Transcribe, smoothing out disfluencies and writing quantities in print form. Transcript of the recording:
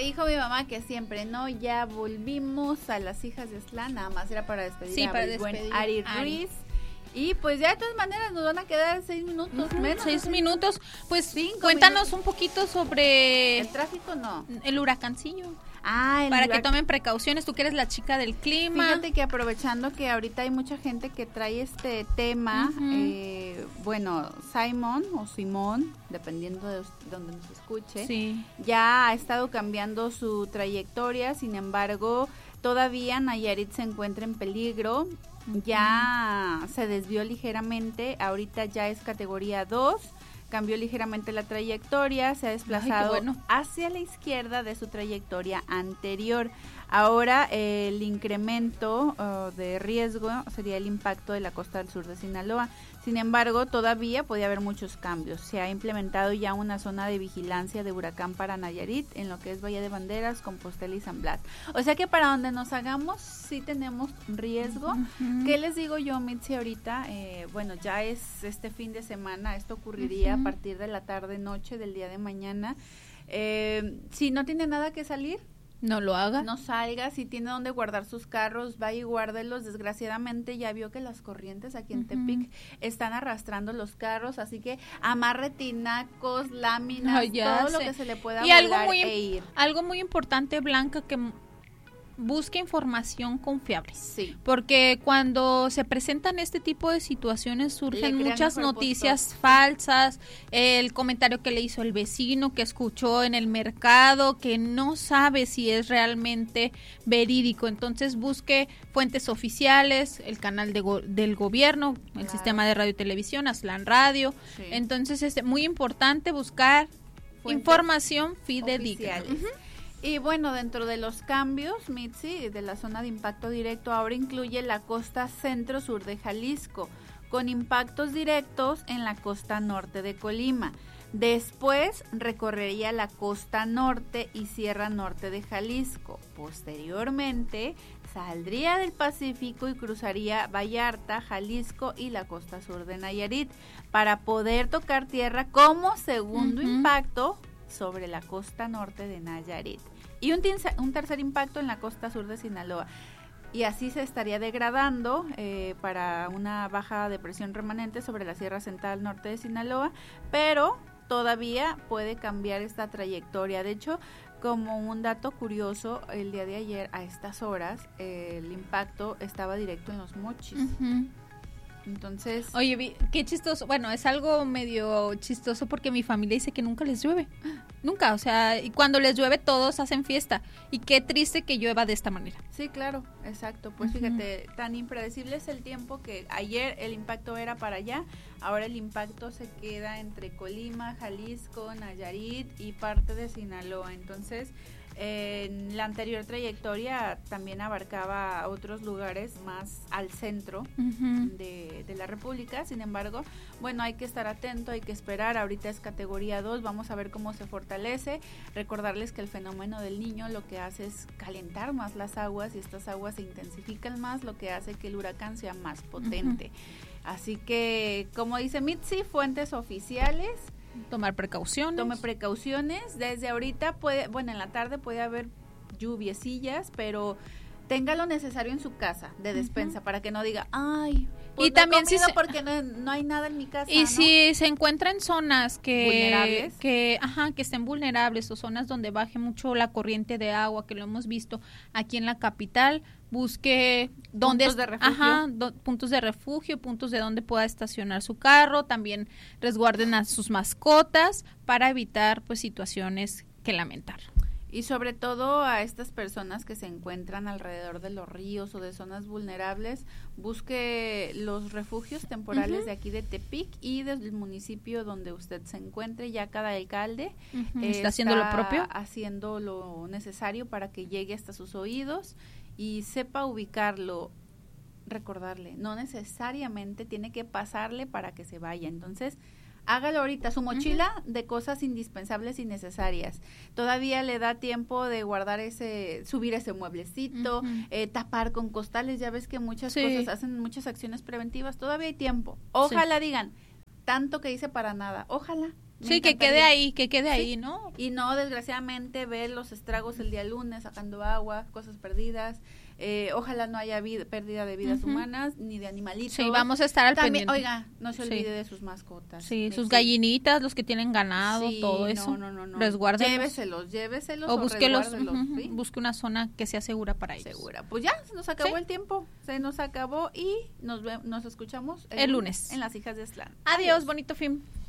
dijo mi mamá que siempre, ¿no? Ya volvimos a las hijas de Xtlán, nada más era para despedir a buen Ari Ruiz. Y pues ya de todas maneras nos van a quedar 6 minutos menos. 6 minutos. Pues 5 cuéntanos minutos. Un poquito sobre... El tráfico no. El huracancillo. Para que tomen precauciones, tú que eres la chica del clima. Fíjate que aprovechando que ahorita hay mucha gente que trae este tema, Simon o Simón, dependiendo de donde nos escuche, ya ha estado cambiando su trayectoria, sin embargo, todavía Nayarit se encuentra en peligro, ya se desvió ligeramente, ahorita ya es categoría 2, cambió ligeramente la trayectoria, se ha desplazado hacia la izquierda de su trayectoria anterior. Ahora el incremento de riesgo sería el impacto de la costa del sur de Sinaloa. Sin embargo, todavía puede haber muchos cambios. Se ha implementado ya una zona de vigilancia de huracán para Nayarit en lo que es Valle de Banderas, Compostela y San Blas. O sea que para donde nos hagamos sí tenemos riesgo. ¿Qué les digo yo, Mitzi, ahorita? Ya es este fin de semana, esto ocurriría a partir de la tarde-noche del día de mañana. Si no tiene nada que salir, no lo haga. No salga, si tiene donde guardar sus carros, vaya y guárdelos. Desgraciadamente ya vio que las corrientes aquí en Tepic están arrastrando los carros, así que amarre tinacos, láminas, todo lo que se le pueda volar ir. Algo muy importante, Blanca, que busque información confiable. Sí. Porque cuando se presentan este tipo de situaciones surgen muchas noticias falsas, el comentario que le hizo el vecino, que escuchó en el mercado, que no sabe si es realmente verídico. Entonces busque fuentes oficiales, el canal del gobierno, el sistema de radio y televisión, Xtlán Radio. Sí. Entonces es muy importante buscar información fidedigna. Y bueno, dentro de los cambios, Mitzi, de la zona de impacto directo, ahora incluye la costa centro-sur de Jalisco, con impactos directos en la costa norte de Colima. Después recorrería la costa norte y sierra norte de Jalisco. Posteriormente saldría del Pacífico y cruzaría Vallarta, Jalisco y la costa sur de Nayarit para poder tocar tierra como segundo impacto sobre la costa norte de Nayarit y un tercer impacto en la costa sur de Sinaloa. Y así se estaría degradando para una baja de presión remanente sobre la Sierra Central norte de Sinaloa, pero todavía puede cambiar esta trayectoria. De hecho, como un dato curioso, el día de ayer a estas horas el impacto estaba directo en Los Mochis. Entonces, oye, qué chistoso. Bueno, es algo medio chistoso porque mi familia dice que nunca les llueve. Nunca, o sea, y cuando les llueve todos hacen fiesta. Y qué triste que llueva de esta manera. Sí, claro, exacto. Pues fíjate, tan impredecible es el tiempo que ayer el impacto era para allá, ahora el impacto se queda entre Colima, Jalisco, Nayarit y parte de Sinaloa. Entonces, en la anterior trayectoria también abarcaba otros lugares más al centro de la República. Sin embargo, bueno, hay que estar atento, hay que esperar. Ahorita es categoría 2, vamos a ver cómo se fortalece. Recordarles que el fenómeno del Niño lo que hace es calentar más las aguas y estas aguas se intensifican más, lo que hace que el huracán sea más potente. Así que, como dice Mitzi, fuentes oficiales. Tomar precauciones. Tome precauciones. Desde ahorita en la tarde puede haber lluviecillas, pero tenga lo necesario en su casa de despensa para que no diga, ay, pues y también porque no hay nada en mi casa. Y si se encuentra en zonas vulnerables, que estén vulnerables o zonas donde baje mucho la corriente de agua, que lo hemos visto aquí en la capital, busque puntos de refugio, puntos de donde pueda estacionar su carro, también resguarden a sus mascotas para evitar pues situaciones que lamentar. Y sobre todo a estas personas que se encuentran alrededor de los ríos o de zonas vulnerables, busque los refugios temporales de aquí de Tepic y del municipio donde usted se encuentre. Ya cada alcalde está haciendo lo propio, haciendo lo necesario para que llegue hasta sus oídos y sepa ubicarlo. Recordarle, no necesariamente tiene que pasarle para que se vaya. Entonces, hágalo ahorita, su mochila de cosas indispensables y necesarias. Todavía le da tiempo de guardar subir ese mueblecito, tapar con costales. Ya ves que muchas cosas hacen muchas acciones preventivas. Todavía hay tiempo. Ojalá digan, tanto que hice para nada. Ojalá Sí, que quede ahí, ¿no? Y no, desgraciadamente, ver los estragos el día lunes, sacando agua, cosas perdidas. Ojalá no haya pérdida de vidas humanas ni de animalitos. Sí, vamos a estar al pendiente. Oiga, no se olvide de sus mascotas. Sí, sus gallinitas, los que tienen ganado, todo eso. No. Resguárdelos. Lléveselos o búsquelos. ¿sí? Busque una zona que sea segura para ellos. Segura. Pues ya, se nos acabó el tiempo. Se nos acabó y nos escuchamos el lunes en Las Hijas de Aztlán. Adiós, bonito fin.